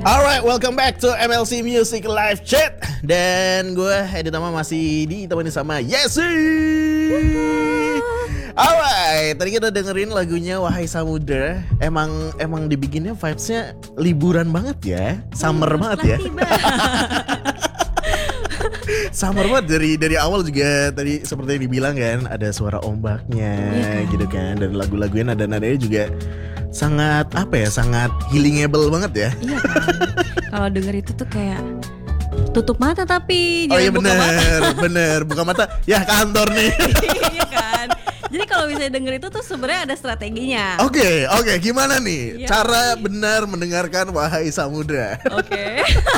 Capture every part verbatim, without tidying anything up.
Alright, welcome back to M L C Music Live Chat. Dan gue Edi Tama masih ditemani sama Yesi. Alright, tadi kita dengerin lagunya Wahai Samudra. Emang emang dibikinnya vibes-nya liburan banget ya, summer hmm, banget ya. Summer banget dari dari awal juga tadi seperti yang dibilang kan, ada suara ombaknya yeah, gitu kan, dan lagu-lagunya nada-nadanya juga sangat apa ya, sangat healingable banget ya. Iya kan. Kalau denger itu tuh kayak tutup mata tapi oh jangan iya buka bener, mata. bener buka mata. Ya kantor nih. Iya kan. Jadi kalau misalnya denger itu tuh sebenarnya ada strateginya. Oke, okay, oke, okay. Gimana nih ya, cara nih. benar mendengarkan Wahai Samudra? Oke. Okay.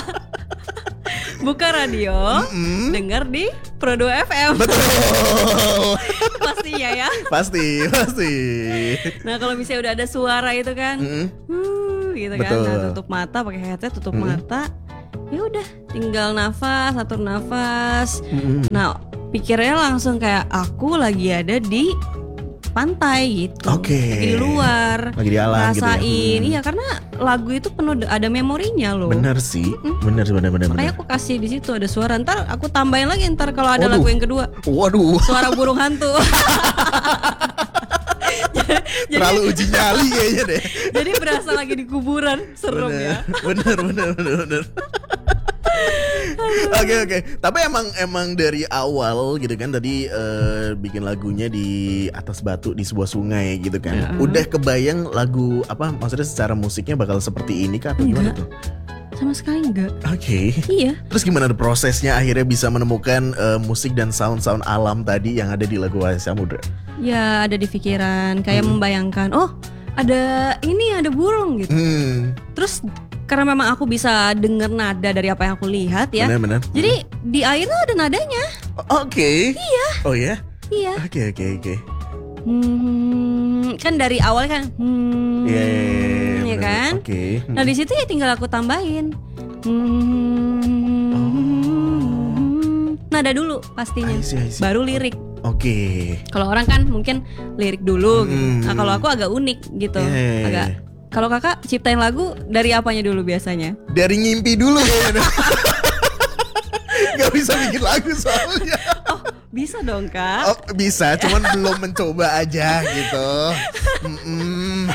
Buka radio, mm-hmm. denger di Pro dua F M. Betul. Pastinya ya. Pasti, pasti. Nah kalau misalnya udah ada suara itu kan, mm-hmm. uh, gitu Betul. kan, nah, tutup mata pakai headset, tutup mm-hmm. mata, ya udah, tinggal nafas, atur nafas. Mm-hmm. Nah pikirnya langsung kayak aku lagi ada di pantai gitu, okay. lagi di luar, lagi di alam, rasain, gitu ya? hmm. Iya karena lagu itu penuh ada memorinya loh. Bener sih, hmm? bener bener bener. Makanya aku kasih di situ ada suara, ntar aku tambahin lagi ntar kalau ada Waduh. lagu yang kedua. Waduh. Suara burung hantu. Jadi, terlalu uji nyali kayaknya deh. Jadi berasa lagi di kuburan, serem bener, ya. Bener bener bener bener. Oke oke, tapi emang emang dari awal gitu kan tadi uh, bikin lagunya di atas batu di sebuah sungai gitu kan. Yeah. Udah kebayang lagu apa maksudnya secara musiknya bakal seperti ini kah atau gimana tuh? Sama sekali enggak. Oke. Okay. Iya. Terus gimana prosesnya akhirnya bisa menemukan uh, musik dan sound-sound alam tadi yang ada di lagu Wahai Samudra? Ya ada di pikiran kayak hmm. membayangkan, oh ada ini ada burung gitu. Hmm. Terus karena memang aku bisa denger nada dari apa yang aku lihat ya. Benar-benar. Jadi hmm. di air tuh ada nadanya. Oke. Okay. Iya. Oh ya? Iya. Oke okay, oke okay, oke. Okay. Hmm, kan dari awal kan. Hmm, yeah, yeah, yeah, ya kan. Oke. Okay. Hmm. Nah di situ ya tinggal aku tambahin. Hmm, oh. Nada dulu pastinya. I see, I see. Baru lirik. Oke. Okay. Kalau orang kan mungkin lirik dulu. Hmm. Gitu. Nah kalau aku agak unik gitu. Yeah. Agak. Kalau kakak ciptain lagu dari apanya dulu biasanya? Dari ngimpi dulu kayaknya. Gak bisa bikin lagu soalnya. Oh bisa dong kak? Oh bisa, cuman belum mencoba aja gitu. Mm-mm.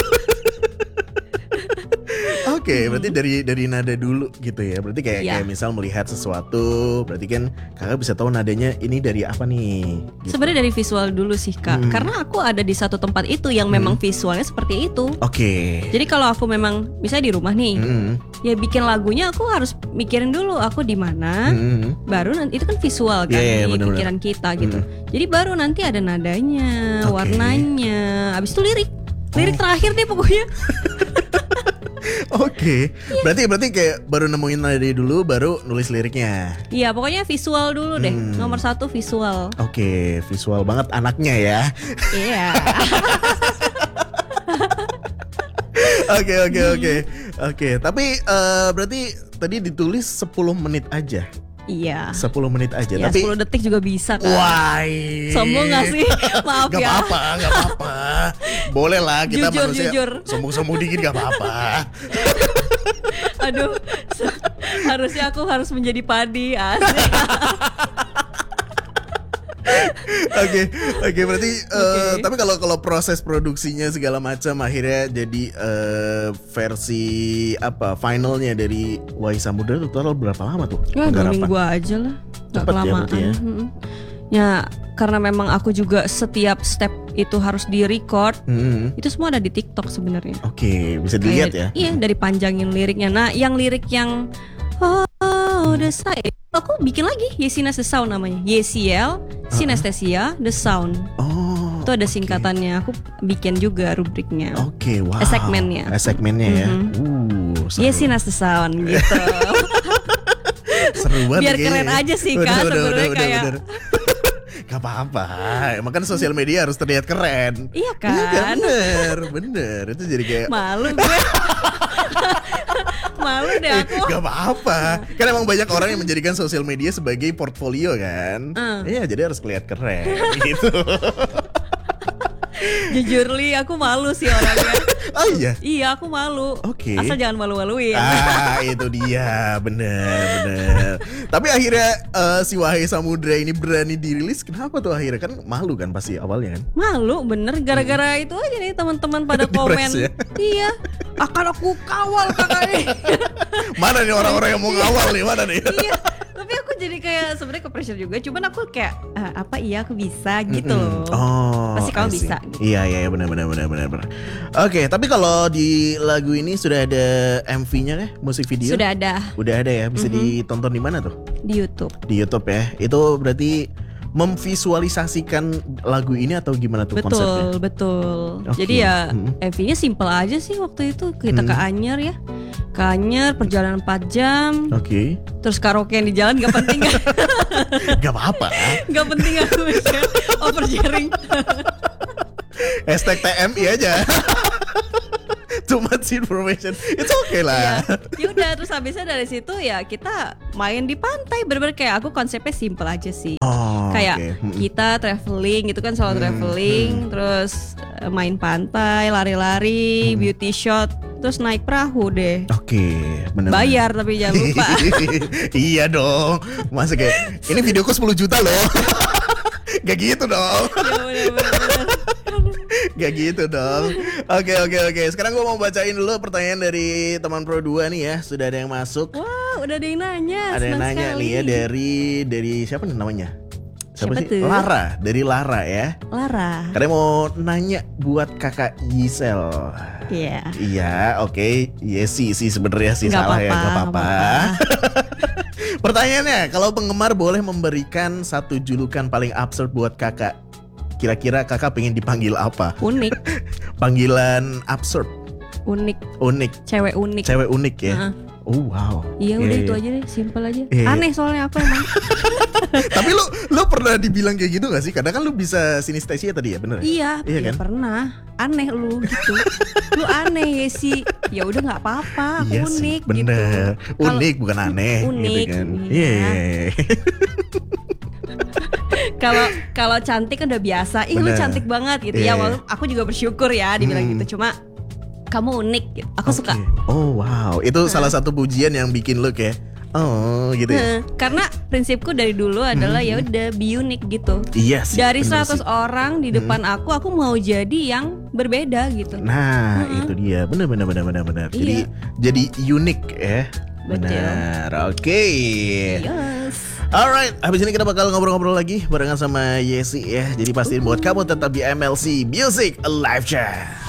Oke, okay, berarti dari dari nada dulu gitu ya. Berarti kayak ya. kayak misal melihat sesuatu, berarti kan kakak bisa tahu nadanya ini dari apa nih? Gitu. Sebenarnya dari visual dulu sih kak, hmm. karena aku ada di satu tempat itu yang hmm. memang visualnya seperti itu. Oke. Okay. Jadi kalau aku memang misalnya di rumah nih, hmm. ya bikin lagunya aku harus mikirin dulu aku di mana, hmm. baru nanti itu kan visual kan yeah, di bener-bener. pikiran kita gitu. Hmm. Jadi baru nanti ada nadanya, okay. warnanya, abis itu lirik, lirik oh. terakhir deh pokoknya. Oke, okay. yeah. berarti berarti kayak baru nemuin nada dulu, baru nulis liriknya. Iya, pokoknya visual dulu deh. Hmm. Nomor satu visual. Oke, okay. visual banget anaknya ya. Iya. Oke oke oke oke. Tapi uh, berarti tadi ditulis sepuluh menit aja. Iya. sepuluh menit aja. Ya, tapi sepuluh detik juga bisa kan. Wah. Sombong gak sih? Maaf gak ya. Gak apa-apa, gak apa-apa. Boleh lah kita jujur, manusia jujur. sombong-sombong dikit gak apa-apa. Aduh, harusnya aku harus menjadi padi asik. Oke, oke berarti uh, okay. tapi kalau kalau proses produksinya segala macam akhirnya jadi uh, versi apa finalnya dari Wahai Samudra itu total berapa lama tuh? Ya dua minggu aja lah, nggak kelamaan. Ya, ya. Hmm. ya karena memang aku juga setiap step itu harus di record, hmm. itu semua ada di TikTok sebenarnya. Oke, okay, bisa dilihat ya? Iya, dari panjangin liriknya. Nah, yang lirik yang oh the side aku bikin lagi Yesina The Sound namanya. Yesiel Synesthesia The Sound. Oh. Itu ada singkatannya. Aku bikin juga rubriknya. Oke, okay, wow. Eh, segmennya. Eh, segmennya ya. Mm-hmm. Uh, Yesina The Sound gitu. Seru banget. Biar keren ya. Aja sih Kak sebenarnya kayak. Udah. Gak apa-apa. Emang kan sosial media harus terlihat keren. Iya kan? Iya kan? Bener, bener. Itu jadi kayak malu gue. Malu deh aku. Gak apa-apa. Kan emang banyak orang yang menjadikan sosial media sebagai portfolio kan. Iya, uh. jadi harus kelihatan keren gitu. Jujur Li, aku malu sih orangnya. Oh iya? Iya, aku malu. Oke. Okay. Asal jangan malu-maluin. Ah, itu dia, bener, bener. Tapi akhirnya uh, si Wahai Samudra ini berani dirilis. Kenapa tuh akhirnya? Kan malu kan pasti awalnya kan? Malu, bener. Gara-gara hmm. itu aja nih teman-teman pada komen. Ya? Iya, akan aku kawal kakak ini. Mana nih orang-orang yang mau ngawal nih? Mana nih? Iya. Tapi aku jadi kayak sebenarnya ke pressure juga. Cuman aku kayak ah, apa iya aku bisa gitu loh. Oh, pasti kamu bisa. Gitu. Iya iya benar benar benar benar benar. Oke, tapi kalau di lagu ini sudah ada M V-nya ya, musik video? Sudah ada. Udah ada ya. Bisa mm-hmm. ditonton di mana tuh? Di YouTube. Di YouTube ya. Itu berarti memvisualisasikan lagu ini atau gimana tuh betul, konsepnya? Betul, betul. Okay. Jadi ya hmm. M V-nya simple aja sih waktu itu. Kita hmm. ke Anyer ya. Ke Anyer perjalanan empat jam. Oke. Okay. Terus karaokean di jalan gak penting kan? Gak apa-apa. Gak penting aku oversharing. Hashtag T M I aja. Too much information. It's okay lah. Ya udah terus habisnya dari situ ya kita main di pantai. Bener-bener kayak aku konsepnya simple aja sih. Oh, kayak okay. hmm. kita traveling gitu kan, solo hmm. traveling, hmm. terus main pantai, lari-lari, hmm. beauty shot, terus naik perahu deh. Oke, okay, benar. Bayar tapi jangan lupa. Iya dong. Masa kayak ini videoku sepuluh juta loh. Gak gitu dong. Ya bener-bener. Gak gitu dong. Oke oke oke. Sekarang gue mau bacain dulu pertanyaan dari teman Pro dua nih ya. Sudah ada yang masuk. Wah, udah ada yang nanya. Ada yang nanya sekali. Nih ya dari dari siapa nih namanya? Siapa, siapa sih? Tuh? Lara, dari Lara ya. Lara. Karena mau nanya buat kakak Gisel. Iya. Yeah. Iya, oke. Okay. Iya sih sih sebenarnya sih gak salah apa-apa, ya, nggak apa-apa. Pertanyaannya, kalau penggemar boleh memberikan satu julukan paling absurd buat kakak, kira-kira kakak pengen dipanggil apa? Unik. Panggilan absurd. Unik. Unik. Cewek unik. Cewek unik ya. Uh-huh. Oh wow. Iya yeah, udah yeah. itu aja deh, simple aja. Yeah. Aneh soalnya aku emang. Tapi lu lu pernah dibilang kayak gitu gak sih? Kadang kan lu bisa sinestesia tadi ya, bener? Iya, iya ya kan? Pernah. Aneh lu gitu. Lu aneh ya sih. Ya udah nggak apa-apa, aku iya unik sih, bener. gitu. Unik bukan aneh. Unik. Gitu kan. Iya. Yeah. Kalau kalau cantik kan udah biasa. Ih, bener. Lu cantik banget gitu yeah. ya. Walaupun aku juga bersyukur ya dibilang hmm. gitu. Cuma kamu unik gitu. Aku okay. suka. Oh wow, itu hmm. salah satu pujian yang bikin lu kayak oh gitu ya. Hmm. Karena prinsipku dari dulu adalah hmm. ya udah be unik gitu. Iya sih. Dari seratus orang di depan hmm. aku, aku mau jadi yang berbeda gitu. Nah, hmm. itu dia. Benar benar benar benar benar. Iya. Jadi jadi unik ya. Benar. Oke. Okay. Yes. Alright, habis ini kita bakal ngobrol-ngobrol lagi barengan sama Yesi ya. Jadi pastiin uh. buat kamu tetap di M L C Music Live Chat.